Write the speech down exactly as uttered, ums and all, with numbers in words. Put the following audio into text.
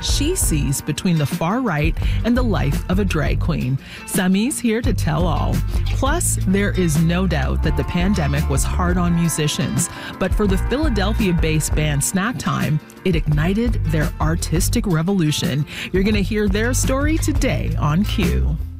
she sees between the far right and the life of a drag queen. Sami's here to tell all. Plus, there is no doubt that the pandemic was hard on musicians, but for the Philadelphia-based band Snack Time, it ignited their artistic revolution. You're going to hear their story today on Q.